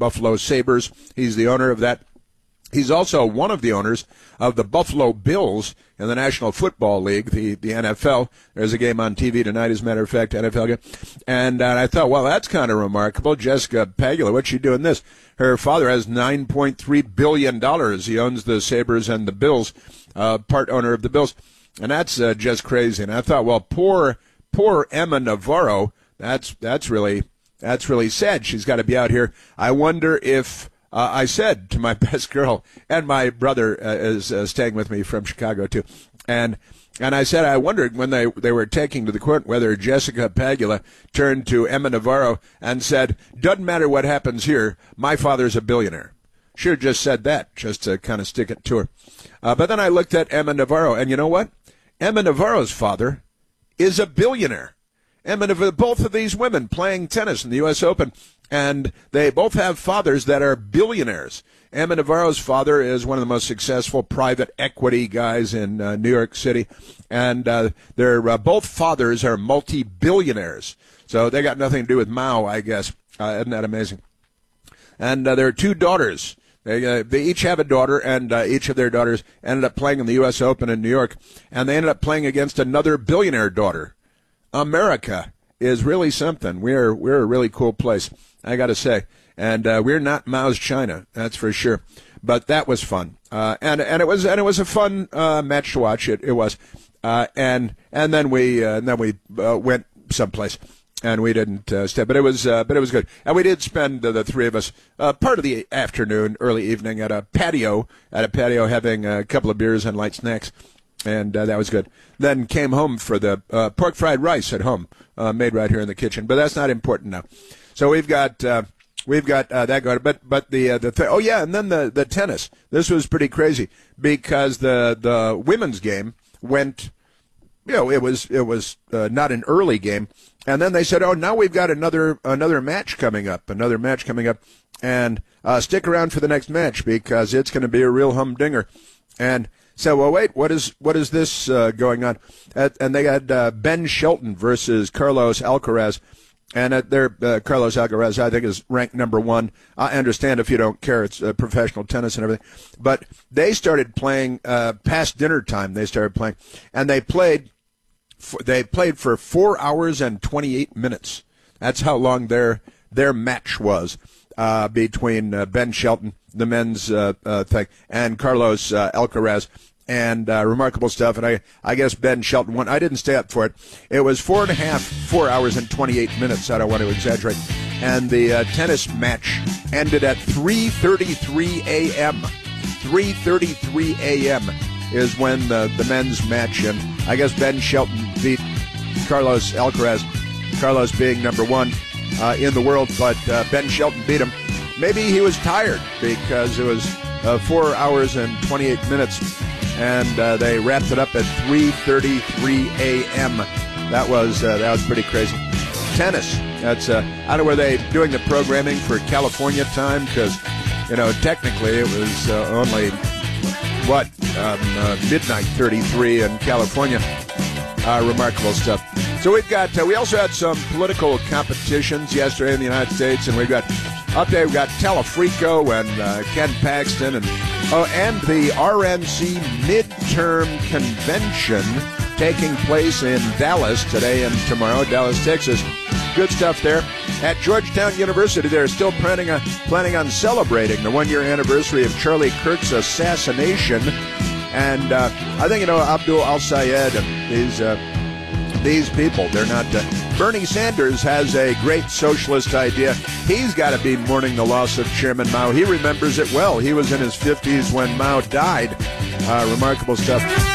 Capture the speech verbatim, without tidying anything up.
Buffalo Sabres. He's the owner of that. He's also one of the owners of the Buffalo Bills in the National Football League, the, the N F L. There's a game on T V tonight, as a matter of fact, N F L game. And uh, I thought, well, that's kind of remarkable. Jessica Pegula, what's she doing this? Her father has nine point three billion dollars. He owns the Sabres and the Bills, uh, part owner of the Bills. And that's uh, just crazy. And I thought, well, poor, poor Emma Navarro, that's, that's really, that's really sad. She's got to be out here. I wonder if... Uh, I said to my best girl, and my brother uh, is uh, staying with me from Chicago too, and and I said I wondered when they, they were taking to the court whether Jessica Pegula turned to Emma Navarro and said, doesn't matter what happens here, my father's a billionaire. She had just said that, just to kind of stick it to her. Uh, but then I looked at Emma Navarro, and you know what? Emma Navarro's father is a billionaire. Emma Navarro, both of these women playing tennis in the U S Open, and they both have fathers that are billionaires. Emma Navarro's father is one of the most successful private equity guys in uh, New York City, and uh, their uh, both fathers are multi-billionaires. So they got nothing to do with Mao, I guess. Uh, isn't that amazing? And uh, there are two daughters. They, uh, they each have a daughter, and uh, each of their daughters ended up playing in the U S Open in New York, and they ended up playing against another billionaire daughter. America is really something. We're we're a really cool place, I got to say. And uh, we're not Mao's China, that's for sure. But that was fun, uh, and and it was and it was a fun uh, match to watch. It it was, uh, and and then we uh, and then we uh, went someplace, and we didn't uh, stay. But it was uh, but it was good, and we did spend uh, the three of us uh, part of the afternoon, early evening at a patio at a patio having a couple of beers and light snacks. And uh, that was good. Then came home for the uh, pork fried rice at home, uh, made right here in the kitchen. But that's not important now. So we've got uh, we've got uh, that going. But but the uh, the th- oh yeah, and then the, the tennis. This was pretty crazy because the the women's game went. You know, it was it was uh, not an early game, and then they said, oh, now we've got another another match coming up, another match coming up, and uh, stick around for the next match because it's going to be a real humdinger, and. So, well, wait, what is what is this uh, going on? At, and they had uh, Ben Shelton versus Carlos Alcaraz. And at their, uh, Carlos Alcaraz, I think, is ranked number one. I understand if you don't care, it's uh, professional tennis and everything. But they started playing uh, past dinner time. They started playing. And they played for, they played for four hours and twenty-eight minutes. That's how long their their match was uh, between uh, Ben Shelton, the men's uh, uh, thing, and Carlos uh, Alcaraz, and uh, remarkable stuff. And I, I guess Ben Shelton won. I didn't stay up for it. It was four and a half, four hours and twenty-eight minutes. I don't want to exaggerate. And the uh, tennis match ended at three thirty-three a.m. three thirty-three a.m. is when the, the men's match, and I guess Ben Shelton beat Carlos Alcaraz, Carlos being number one uh, in the world, but uh, Ben Shelton beat him. Maybe he was tired because it was uh, four hours and twenty-eight minutes, and uh, they wrapped it up at three thirty-three a.m. That was uh, that was pretty crazy. Tennis. That's uh, I don't know, were they doing the programming for California time? Because you know technically it was uh, only what um, uh, midnight thirty-three in California. Uh, remarkable stuff. So we've got uh, we also had some political competitions yesterday in the United States, and we've got. Up there, we've got Telefrico and uh, Ken Paxton and oh, and the R N C midterm convention taking place in Dallas today and tomorrow, Dallas, Texas. Good stuff there. At Georgetown University, they're still planning on, planning on celebrating the one-year anniversary of Charlie Kirk's assassination. And uh, I think, you know, Abdul al-Sayed and these... Uh, These people, they're not... Uh, Bernie Sanders has a great socialist idea. He's got to be mourning the loss of Chairman Mao. He remembers it well. He was in his fifties when Mao died. Uh, remarkable stuff.